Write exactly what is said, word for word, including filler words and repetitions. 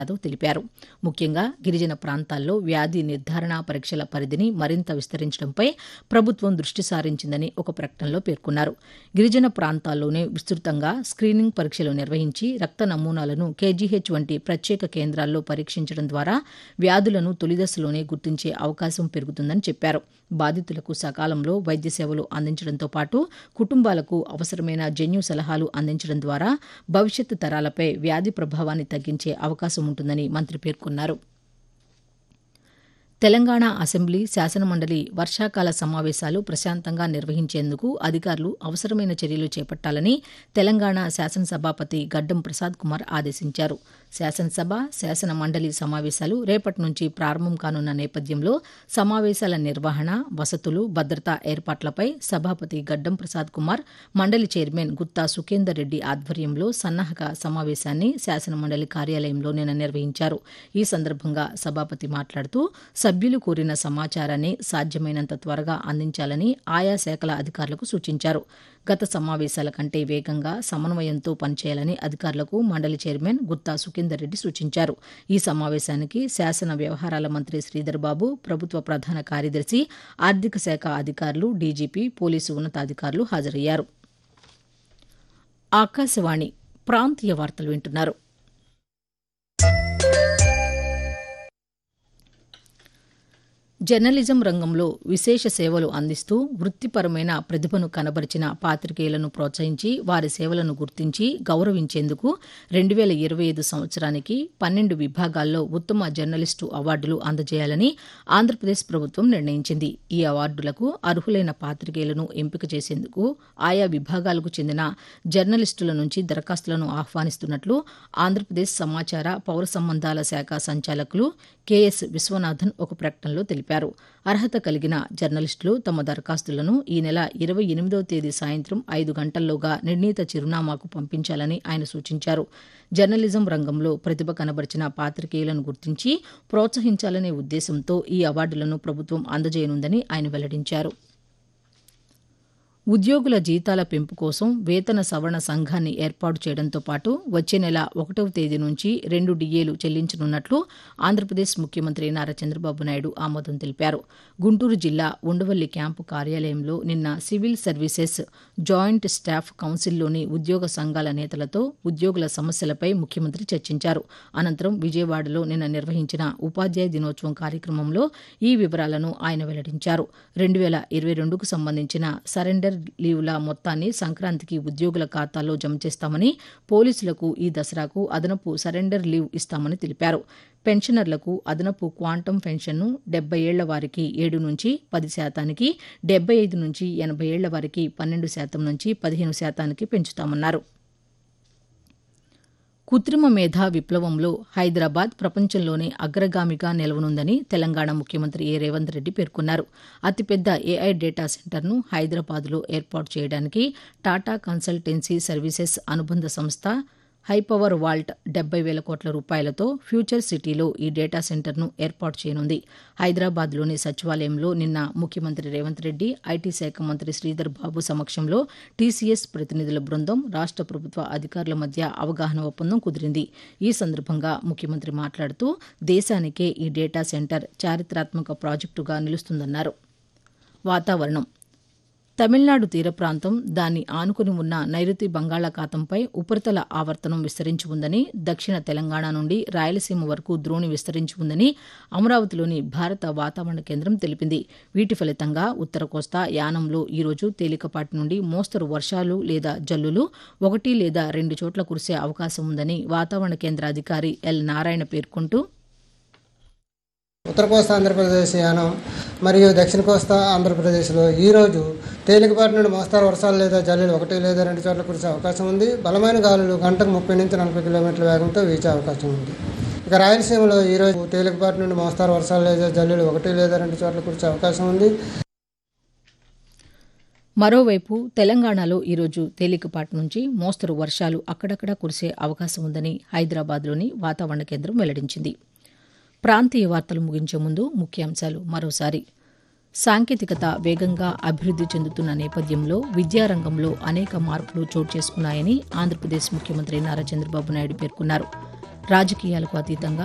యాదవ్ తెలిపారు. ముఖ్యంగా గిరిజన ప్రాంతాల్లో వ్యాధి నిర్ధారణ పరీక్షల పరిధిని మరింత విస్తరించడంపై ప్రభుత్వం దృష్టి సారించిందని ఒక ప్రకటనలో పేర్కొన్నారు. గిరిజన ప్రాంతాల్లోనే విస్తృతంగా స్క్రీనింగ్ పరీక్షలు నిర్వహించి రక్త నమూనాలను కేజీహెచ్ వంటి ప్రత్యేక కేంద్రాల్లో పరీక్షించడం ద్వారా వ్యాధులను తొలిదశలోనే గుర్తించే అవకాశం పెరుగుతుందని చెప్పారు. బాధితులకు సకాలంలో వైద్య సేవలు అందించడంతో పాటు కుటుంబాలకు అవసరమైన జన్యు సలహాలు అందించడం ద్వారా భవిష్యత్తు తరాలపై వ్యాధి ప్రభావాన్ని తగ్గించే అవకాశం ఉంటుందని మంత్రి పేర్కొన్నారు. తెలంగాణ అసెంబ్లీ, శాసనమండలి వర్షాకాల సమావేశాలు ప్రశాంతంగా నిర్వహించేందుకు అధికారులు అవసరమైన చర్యలు చేపట్టాలని తెలంగాణ శాసనసభాపతి గడ్డం ప్రసాద్ కుమార్ ఆదేశించారు. శాసనసభ, శాసన మండలి సమావేశాలు రేపటి నుంచి ప్రారంభం కానున్న నేపథ్యంలో సమావేశాల నిర్వహణ, వసతులు, భద్రతా ఏర్పాట్లపై సభాపతి గడ్డం ప్రసాద్ కుమార్, మండలి చైర్మన్ గుత్తా సుఖేందర్ రెడ్డి ఆధ్వర్యంలో సన్నాహక సమావేశాన్ని శాసనమండలి కార్యాలయంలో నిన్న నిర్వహించారు. ఈ సందర్భంగా సభాపతి మాట్లాడుతూ సభ్యులు కోరిన సమాచారాన్ని సాధ్యమైనంత త్వరగా అందించాలని ఆయా శాఖల అధికారులకు సూచించారు. గత సమావేశాల కంటే వేగంగా, సమన్వయంతో పనిచేయాలని అధికారులకు మండలి చైర్మన్ గుత్తా సుఖేందర్ రెడ్డి సూచించారు. ఈ సమావేశానికి శాసన వ్యవహారాల మంత్రి శ్రీధర్ బాబు, ప్రభుత్వ ప్రధాన కార్యదర్శి, ఆర్థిక శాఖ అధికారులు, డీజీపీ, పోలీసు ఉన్నతాధికారులు హాజరయ్యారు. ఆకాశవాణి ప్రాంతీయ వార్తలు వింటున్నారు. జర్నలిజం రంగంలో విశేష సేవలు అందిస్తూ వృత్తిపరమైన ప్రతిభను కనబరిచిన పాత్రికేయులను ప్రోత్సహించి వారి సేవలను గుర్తించి గౌరవించేందుకు రెండు వేల ఇరవై ఐదు సంవత్సరానికి పన్నెండు విభాగాల్లో ఉత్తమ జర్నలిస్టు అవార్డులు అందజేయాలని ఆంధ్రప్రదేశ్ ప్రభుత్వం నిర్ణయించింది. ఈ అవార్డులకు అర్హులైన పాత్రికేయులను ఎంపిక చేసేందుకు ఆయా విభాగాలకు చెందిన జర్నలిస్టుల నుంచి దరఖాస్తులను ఆహ్వానిస్తున్నట్లు ఆంధ్రప్రదేశ్ సమాచార, పౌర సంబంధాల శాఖ సంచాలకులు కెఎస్ విశ్వనాథన్ ఒక ప్రకటనలో తెలిపారు. అర్హత కలిగిన జర్నలిస్టులు తమ దరఖాస్తులను ఈ నెల ఇరవై ఎనిమిదవ తేదీ సాయంత్రం ఐదు గంటల్లోగా నిర్ణీత చిరునామాకు పంపించాలని ఆయన సూచించారు. జర్నలిజం రంగంలో ప్రతిభ కనబరిచిన పాత్రికేయులను గుర్తించి ప్రోత్సహించాలనే ఉద్దేశంతో ఈ అవార్డులను ప్రభుత్వం అందజేయనుందని ఆయన వెల్లడించారు. ఉద్యోగుల జీతాల పెంపు కోసం వేతన సవరణ సంఘాన్ని ఏర్పాటు చేయడంతో పాటు వచ్చే నెల ఒకటవ తేదీ నుంచి రెండు డిఏలు చెల్లించనున్నట్లు ఆంధ్రప్రదేశ్ ముఖ్యమంత్రి నారా చంద్రబాబు నాయుడు ఆమోదం తెలిపారు. గుంటూరు జిల్లా ఉండవల్లి క్యాంపు కార్యాలయంలో నిన్న సివిల్ సర్వీసెస్ జాయింట్ స్టాఫ్ కౌన్సిల్లోని ఉద్యోగ సంఘాల నేతలతో ఉద్యోగుల సమస్యలపై ముఖ్యమంత్రి చర్చించారు. అనంతరం విజయవాడలో నిన్న నిర్వహించిన ఉపాధ్యాయ దినోత్సవం కార్యక్రమంలో ఈ వివరాలను ఆయన వెల్లడించారు. రెండు వేల ఇరవై రెండుకు సంబంధించిన సరెండర్ లీవుల మొత్తాన్ని సంక్రాంతికి ఉద్యోగుల ఖాతాల్లో జమ చేస్తామని, పోలీసులకు ఈ దసరాకు అదనపు సరెండర్ లీవ్ ఇస్తామని తెలిపారు. పెన్షనర్లకు అదనపు క్వాంటం పెన్షన్ను డెబ్బై ఏళ్ల వారికి ఏడు నుంచి పది శాతానికి, డెబ్బై ఐదు నుంచి ఎనభై ఏళ్ల వారికి పన్నెండు శాతం నుంచి పదిహేను శాతానికి పెంచుతామన్నారు. కృత్రిమ మేధా విప్లవంలో హైదరాబాద్ ప్రపంచంలోనే అగ్రగామిగా నిలవనుందని తెలంగాణ ముఖ్యమంత్రి ఏ రేవంత్ రెడ్డి పేర్కొన్నారు. అతిపెద్ద ఏఐ డేటా సెంటర్ను హైదరాబాద్లో ఏర్పాటు చేయడానికి టాటా కన్సల్టెన్సీ సర్వీసెస్ అనుబంధ సంస్థ హైపవర్ వాల్ట్ డెబ్బై వేల కోట్ల రూపాయలతో ఫ్యూచర్ సిటీలో ఈ డేటా సెంటర్ను ఏర్పాటు చేయనుంది. హైదరాబాద్లోని సచివాలయంలో నిన్న ముఖ్యమంత్రి రేవంత్ రెడ్డి, ఐటీ శాఖ మంత్రి శ్రీధర్ బాబు సమక్షంలో టీసీఎస్ ప్రతినిధుల బృందం, రాష్ట్ర ప్రభుత్వ అధికారుల మధ్య అవగాహన ఒప్పందం కుదిరింది. ఈ సందర్భంగా ముఖ్యమంత్రి మాట్లాడుతూ దేశానికే ఈ డేటా సెంటర్ చారిత్రాత్మక ప్రాజెక్టుగా నిలుస్తుందన్నారు. వాతావరణం. తమిళనాడు తీర ప్రాంతం, దాన్ని ఆనుకుని ఉన్న నైరుతి బంగాళాఖాతంపై ఉపరితల ఆవర్తనం విస్తరించి ఉందని, దక్షిణ తెలంగాణ నుండి రాయలసీమ వరకు ద్రోణి విస్తరించి ఉందని అమరావతిలోని భారత వాతావరణ కేంద్రం తెలిపింది. వీటి ఫలితంగా ఉత్తర కోస్తా, యానంలో ఈరోజు తేలికపాటి నుండి మోస్తరు వర్షాలు లేదా జల్లులు ఒకటి లేదా రెండు చోట్ల కురిసే అవకాశం ఉందని వాతావరణ కేంద్ర అధికారి ఎల్ నారాయణ పేర్కొంటూ, ఉత్తర కోస్తా ఆంధ్రప్రదేశ్, యానం మరియు దక్షిణ కోస్తా ఆంధ్రప్రదేశ్లో ఈరోజు తేలికపాటి నుండి మోస్తారు వర్షాలు లేదా జల్లులు ఒకటి లేదా రెండు చోట్ల కురిసే అవకాశం ఉంది. బలమైన గాలులు గంటకు ముప్పై నుంచి నలభై కిలోమీటర్ల వేగంతో వీచే అవకాశం ఉంది. ఇక రాయలసీమలో ఈరోజు తేలికపాటి నుండి మోస్తారు వర్షాలు లేదా జల్లులు ఒకటి లేదా రెండు చోట్ల కురిసే అవకాశం ఉంది. మరోవైపు తెలంగాణలో ఈరోజు తేలికపాటి నుంచి మోస్తరు వర్షాలు అక్కడక్కడా కురిసే అవకాశం ఉందని హైదరాబాద్లోని వాతావరణ కేంద్రం వెల్లడించింది. ప్రాంతీయ వార్తలు ముగించే ముందు ముఖ్యాంశాలు మరోసారి. సాంకేతికత వేగంగా అభివృద్ది చెందుతున్న నేపథ్యంలో విద్యారంగంలో అనేక మార్పులు చోటు చేసుకున్నాయని ఆంధ్రప్రదేశ్ ముఖ్యమంత్రి నారా చంద్రబాబు నాయుడు పేర్కొన్నారు. రాజకీయాలకు అతీతంగా